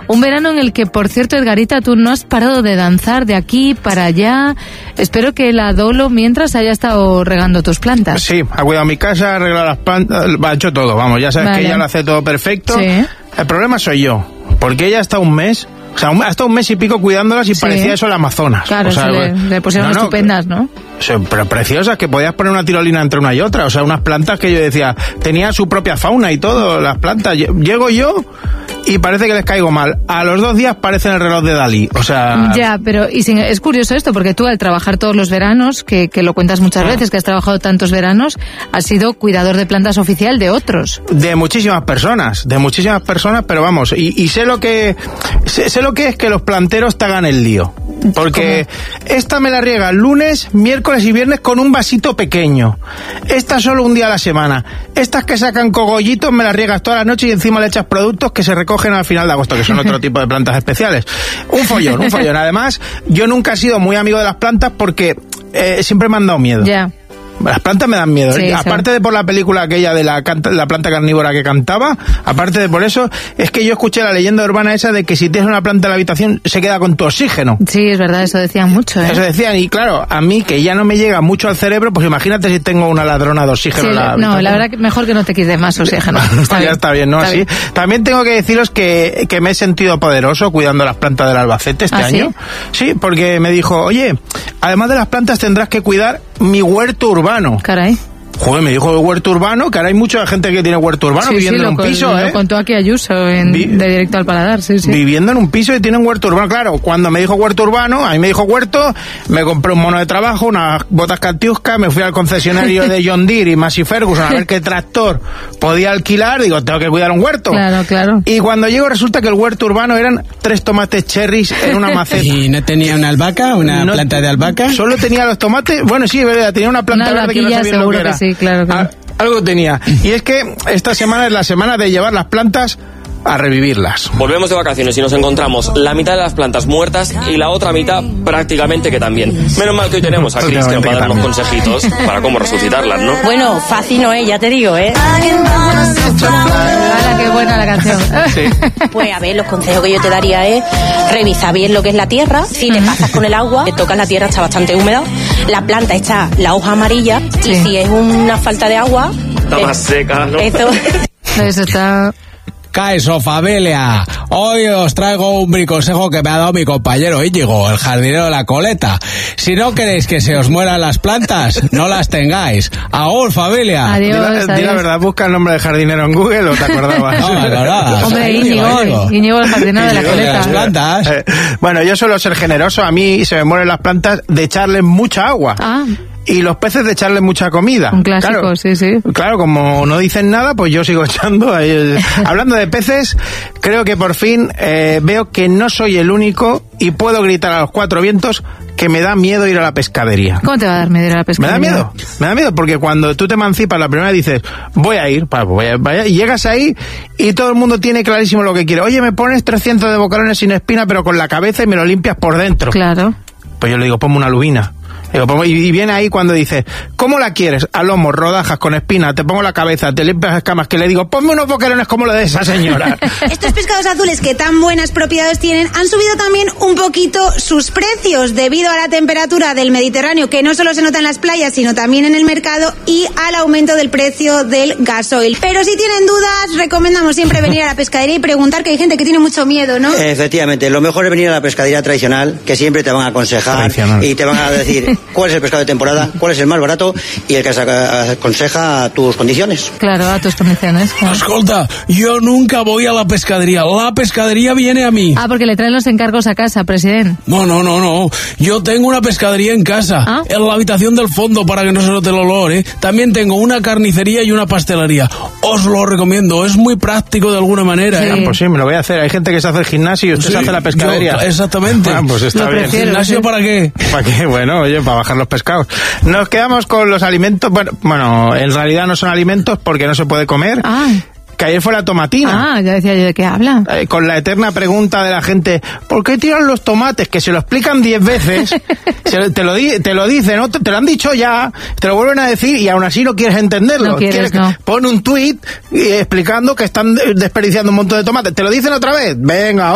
Un verano en el que, por cierto, Edgarita, tú no has parado de danzar de aquí para allá. Espero que la Dolo mientras haya estado regando tus plantas. Sí, ha cuidado mi casa, ha arreglado las plantas, ha hecho todo, vamos, ya sabes que ella lo hace todo perfecto. Sí. El problema soy yo, porque ella está un mes... O sea, hasta un mes y pico cuidándolas y parecía eso el Amazonas. Claro, o sea, le pusieron estupendas, ¿no? Pero preciosas, que podías poner una tirolina entre una y otra. O sea, unas plantas que yo decía, tenía su propia fauna y todo, las plantas. Llego yo y parece que les caigo mal. A los 2 días parecen el reloj de Dalí. O sea... Ya, pero es curioso esto, porque tú al trabajar todos los veranos, que lo cuentas muchas veces, que has trabajado tantos veranos, has sido cuidador de plantas oficial de otros. De muchísimas personas, pero vamos, y sé lo que es que los planteros te hagan el lío. Porque esta me la riega lunes, miércoles y viernes con un vasito pequeño. Esta solo un día a la semana. Estas que sacan cogollitos me las riegas toda la noche y encima le echas productos que se recogen al final de agosto, que son otro tipo de plantas especiales. Un follón. Además, yo nunca he sido muy amigo de las plantas porque siempre me han dado miedo. Ya. Las plantas me dan miedo, sí, aparte de por la película aquella de la planta carnívora que cantaba, aparte de por eso, es que yo escuché la leyenda urbana esa de que si tienes una planta en la habitación se queda con tu oxígeno. Sí, es verdad, eso decían mucho, ¿eh? Eso decían, y claro, a mí que ya no me llega mucho al cerebro, pues imagínate si tengo una ladrona de oxígeno en la habitación. No, la verdad que mejor que no te quite más oxígeno. Está bien, ¿no? Así. También tengo que deciros que me he sentido poderoso cuidando las plantas del Albacete este año. Sí, porque me dijo, oye, además de las plantas tendrás que cuidar mi huerto urbano. Caray. Joder, me dijo el huerto urbano, que ahora hay mucha gente que tiene huerto urbano viviendo en un piso, lo contó aquí Ayuso de Directo al Paladar, sí. Viviendo en un piso y tiene un huerto urbano. Claro, cuando me dijo huerto urbano, a mí me dijo huerto, me compré un mono de trabajo, unas botas Katiuska, me fui al concesionario de John Deere y Massey Ferguson a ver qué tractor podía alquilar, digo, tengo que cuidar un huerto. Claro. Y cuando llego resulta que el huerto urbano eran 3 tomates cherries en una maceta. ¿Y no tenía una albahaca, planta de albahaca? Solo tenía los tomates, bueno, sí, es verdad, tenía una planta verde que no sabía lo que era. Sí, claro. Algo tenía. Y es que esta semana es la semana de llevar las plantas a revivirlas. Volvemos de vacaciones y nos encontramos la mitad de las plantas muertas y la otra mitad prácticamente que también. Menos mal que hoy tenemos a Cristian para darnos consejitos para cómo resucitarlas, ¿no? Bueno, fácil no es, ya te digo, ¿eh? ¡Hala, qué buena la canción! Sí. Pues a ver, los consejos que yo te daría es revisar bien lo que es la tierra. Si te pasas con el agua, te tocas la tierra, está bastante húmeda. La planta está la hoja amarilla y si es una falta de agua... Está más seca, ¿no? Eso está... Caeso, familia. Hoy os traigo un briconsejo que me ha dado mi compañero Íñigo, el jardinero de la Coleta. Si no queréis que se os mueran las plantas, no las tengáis. ¡Agur, familia! Adiós. Di la verdad, busca el nombre de jardinero en Google o te acordabas. No, me acordaba. Hombre, Íñigo, el jardinero de la Coleta. Las plantas. Bueno, yo suelo ser generoso. A mí se me mueren las plantas de echarles mucha agua. Y los peces de echarles mucha comida. Un clásico, claro, sí. Claro, como no dicen nada, pues yo sigo echando. Hablando de peces, creo que por fin veo que no soy el único y puedo gritar a los 4 vientos que me da miedo ir a la pescadería. ¿Cómo te va a dar miedo ir a la pescadería? Me da miedo porque cuando tú te emancipas la primera vez dices, voy a ir, y llegas ahí y todo el mundo tiene clarísimo lo que quiere. Oye, me pones 300 de bocarones sin espina pero con la cabeza y me lo limpias por dentro. Claro. Pues yo le digo, ponme una lubina. Y viene ahí cuando dice, ¿cómo la quieres? A lomo, rodajas, con espina, te pongo la cabeza, te limpias las escamas, que le digo, ponme unos boquerones como lo de esa señora. Estos pescados azules que tan buenas propiedades tienen han subido también un poquito sus precios debido a la temperatura del Mediterráneo, que no solo se nota en las playas, sino también en el mercado, y al aumento del precio del gasoil. Pero si tienen dudas, recomendamos siempre venir a la pescadería y preguntar, que hay gente que tiene mucho miedo, ¿no? Efectivamente, lo mejor es venir a la pescadería tradicional, que siempre te van a aconsejar y te van a decir cuál es el pescado de temporada, cuál es el más barato y el que aconseja a tus condiciones. Claro, a tus condiciones. Claro. Escolta, yo nunca voy a la pescadería viene a mí. Porque le traen los encargos a casa, presidente. No, yo tengo una pescadería en casa, en la habitación del fondo para que no se note el olor, ¿eh? También tengo una carnicería y una pastelería. Os lo recomiendo, es muy práctico de alguna manera. Sí. Pues sí, me lo voy a hacer. Hay gente que se hace el gimnasio y usted se hace la pescadería. Exactamente. Pues está bien. ¿Gimnasio para qué? ¿Para qué? Bueno, oye, para bajar los pescados. Nos quedamos con los alimentos. Bueno, en realidad no son alimentos porque no se puede comer. Que ayer fue la tomatina. Ya decía yo, ¿de qué habla? Con la eterna pregunta de la gente, ¿por qué tiran los tomates? Que se lo explican 10 veces, te lo dicen, ¿no? Te lo han dicho ya, te lo vuelven a decir y aún así no quieres entenderlo. No quieres, no. Pon un tuit explicando que están desperdiciando un montón de tomates. ¿Te lo dicen otra vez? Venga,